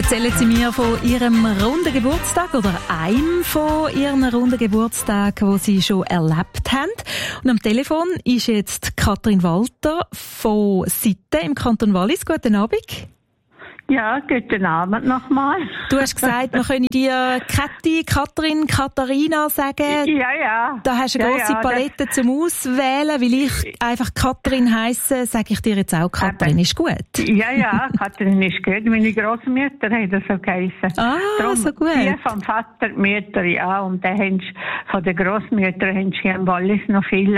Erzählen Sie mir von Ihrem runden Geburtstag oder einem von Ihren runden Geburtstagen, den Sie schon erlebt haben. Und am Telefon ist jetzt Katrin Walter von Sitten im Kanton Wallis. Guten Abend. Ja, guten Abend nochmal. Du hast gesagt, wir können dir Kathi, Katrin, Katharina sagen. Ja. Da hast du eine grosse Palette zum Auswählen. Weil ich einfach Katrin heisse, sage ich dir jetzt auch, Katrin ist gut. Ja, Katrin ist gut. Meine Grossmütter haben das so geheissen. Darum, so gut. Die vom Vater, die Mütter, ja. Und dann haben sie, von den Grossmüttern haben sie hier im Wallis noch viel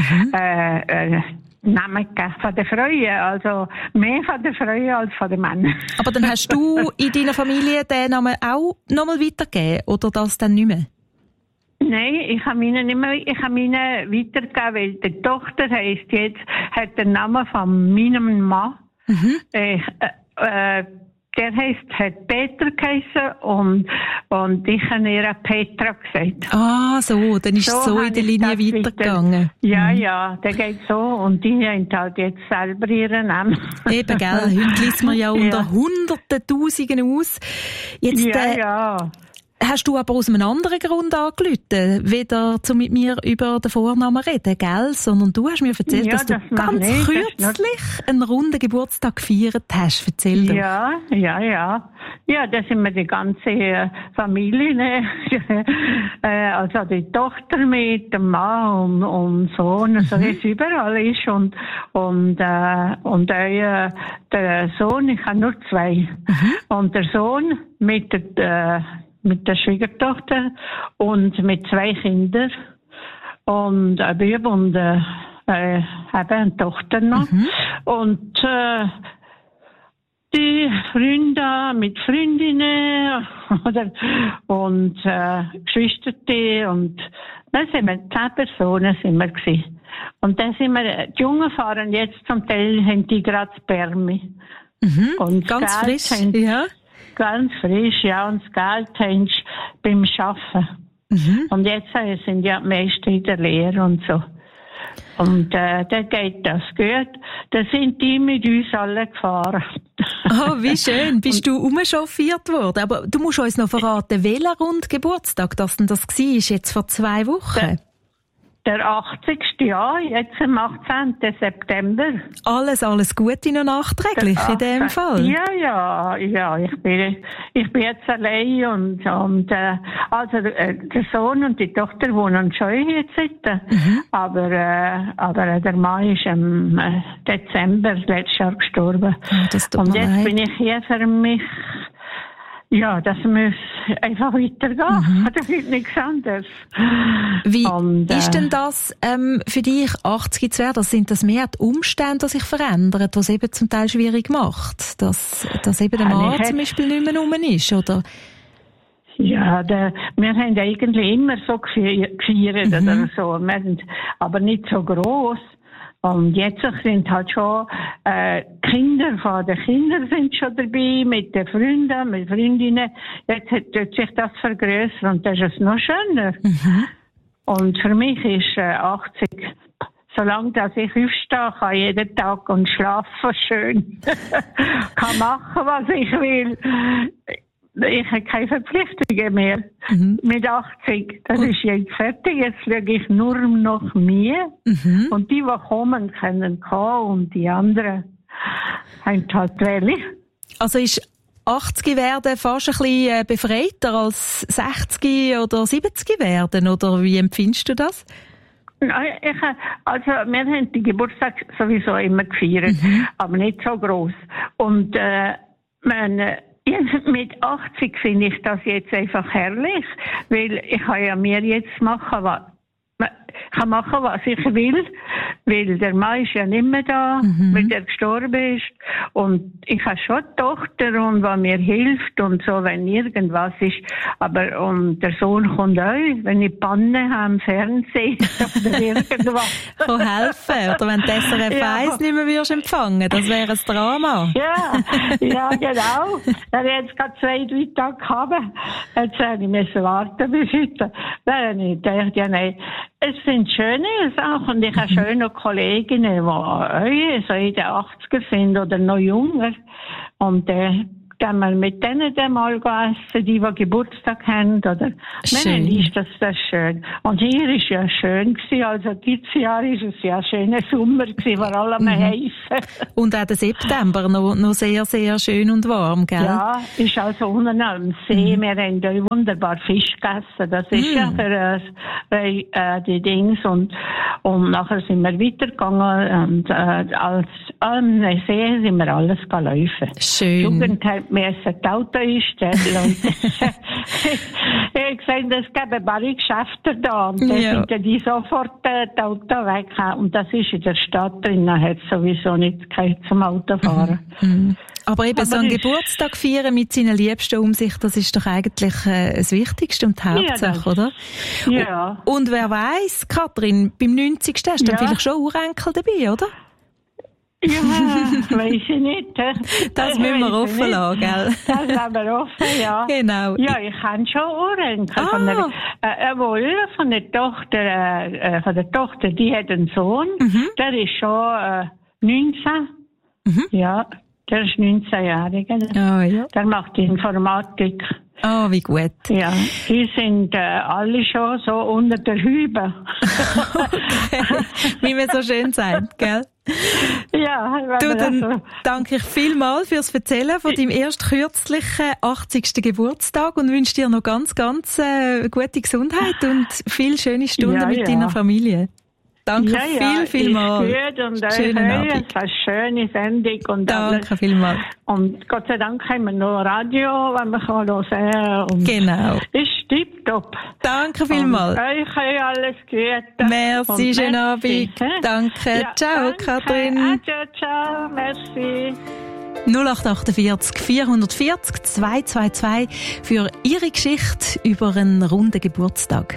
Namen von den Frauen, also mehr von den Frauen als von den Männern. Aber dann hast du in deiner Familie den Namen auch nochmal weitergegeben, oder das dann nicht mehr? Nein, ich habe meinen weitergegeben, weil die Tochter hat den Namen von meinem Mann. Der hat Peter geheissen und ich habe ihr Petra gesagt. So, dann ist es so in der Linie weitergegangen. Ja, der geht so und die haben halt jetzt selber ihren Namen. Eben, gell, heute liest man ja unter Hunderten, Tausenden aus. Jetzt, hast du aber aus einem anderen Grund angerufen, weder mit mir über den Vornamen reden, gell? Sondern du hast mir erzählt, dass du ganz kürzlich einen runden Geburtstag gefeiert hast. Erzähl doch. Ja. Ja, da sind wir die ganze Familie, ne? Also die Tochter mit dem Mann und Sohn, so wie es überall ist. Und der Sohn, ich habe nur 2. Und der Sohn mit der Schwiegertochter und mit 2 Kindern und ein Bub und eine Tochter noch. Und die Freunde mit Freundinnen und Geschwister und dann sind wir 10 Personen sind wir gewesen. Und dann sind wir, die Jungen fahren jetzt zum Teil, haben die gerade Spermi. Und ganz frisch, ja. Ganz frisch, ja, und das Geld haben sie beim Arbeiten. Und jetzt sind ja die meisten in der Lehre und so. Und da geht das gut. Da sind die mit uns alle gefahren. Oh, wie schön. Bist du umchauffiert worden? Aber du musst uns noch verraten, welcher Rundgeburtstag das denn das war, jetzt vor 2 Wochen? Der 80. Jahr, jetzt am 18. September. Alles Gute noch nachträglich in dem Fall. Ja, ich bin jetzt allein und also der Sohn und die Tochter wohnen schon jetzt. Aber der Mann ist im Dezember letztes Jahr gestorben. Und jetzt bin ich hier für mich. Ja, das muss einfach weitergehen. Das ist nichts anderes. Wie ist denn das für dich, 80 zu werden? Sind das mehr die Umstände, die sich verändern, was es eben zum Teil schwierig macht? Dass eben der Mann zum Beispiel nicht mehr rum ist, oder? Ja, wir haben eigentlich immer so gefeiert oder so, aber nicht so gross. Und jetzt sind halt schon Kinder von den Kindern sind schon dabei, mit den Freunden, mit Freundinnen. Jetzt hat sich das vergrößert und das ist noch schöner. Und für mich ist 80, solange dass ich aufstehe, kann jeden Tag und schlafen schön. Kann machen, was ich will. Ich habe keine Verpflichtungen mehr. Mit 80. Das ist jetzt fertig. Jetzt schaue ich nur noch mir. Und die kommen, können kommen. Und die anderen haben halt Welle. Also ist 80 werden fast ein bisschen befreiter als 60 oder 70 werden? Oder wie empfindest du das? Also, wir haben die Geburtstag sowieso immer gefeiert. Aber nicht so gross. Und, mit 80 finde ich das jetzt einfach herrlich, weil ich kann ja mir jetzt machen, was ich will, weil der Mann ist ja nicht mehr da, weil der gestorben ist. Und ich habe schon eine Tochter, und die mir hilft und so, wenn irgendwas ist. Und der Sohn kommt auch, wenn ich Panne habe im Fernsehen oder irgendwas. Kann helfen. Oder wenn die SRF 1 nicht mehr würdest empfangen, das wäre ein Drama. Ja, genau. Er hat jetzt gerade 2-3 Tage gehabt. Jetzt ich müssen warten bis heute. Dann ich dachte, nein. Es sind schöne Sachen, und ich habe schöne Kolleginnen, die so in den 80er sind oder noch jünger. Und gehen wir mit denen dann mal essen, die Geburtstag haben, oder? Schön. Ist das schön. Und hier ist ja schön gewesen, also dieses Jahr ist es ja ein schöner Sommer gewesen, vor allem heiß. Und auch der September noch sehr, sehr schön und warm, gell? Ja, ist also unten am See, wir haben da wunderbar Fisch gegessen, das ist ja für die Dings, und nachher sind wir weitergegangen, und als am See sind wir alles gelaufen. Schön. Die Jugend hat mir das Auto einstellen, und ich habe gesagt, es gäbe bare Geschäfte da, und dann sind die sofort das Auto weg, und das ist in der Stadt drin, hat es sowieso nicht Zeit zum Autofahren. Aber eben so einen Geburtstag feiern mit seinen Liebsten um sich, das ist doch eigentlich das Wichtigste und die Hauptsache, oder? Ja. Und wer weiss, Kathrin, beim 90. hast du dann vielleicht schon Urenkel dabei, oder? Ja, weiss ich nicht. Das müssen wir offen lassen, gell? Das lassen wir offen, ja. Genau. Ja, ich habe schon Urenkel. Von der Tochter, die hat einen Sohn, der ist schon 19. Ja, der ist 19-jährig. Der macht Informatik. Oh, wie gut. Ja, die sind alle schon so unter der Hübe. Okay. Wie man so schön sagt, gell? Ja, dann danke ich vielmals fürs Erzählen von deinem erst kürzlichen 80. Geburtstag und wünsche dir noch ganz, ganz gute Gesundheit und viele schöne Stunden mit deiner Familie. Danke vielmals. Gut, und schönen Abend. Eine schöne Sendung. Und danke vielmals. Und Gott sei Dank haben wir noch Radio, wenn man hören kann. Genau. Ist tipptopp. Danke vielmals. Euch alles Gute. Merci, schönen Abend. Danke. Ja, ciao, danke. Kathrin. Adieu, ciao, merci. 0848 440 222 für Ihre Geschichte über einen runden Geburtstag.